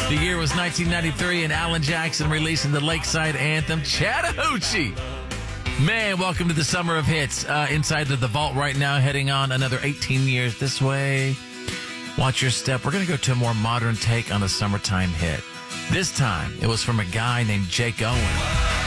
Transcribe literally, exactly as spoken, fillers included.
The year was nineteen ninety-three, and Alan Jackson releasing the Lakeside anthem, Chattahoochee. Man, welcome to the Summer of Hits. Uh, inside of the vault right now, heading on another eighteen years this way. Watch your step. We're going to go to a more modern take on a summertime hit. This time, it was from a guy named Jake Owen.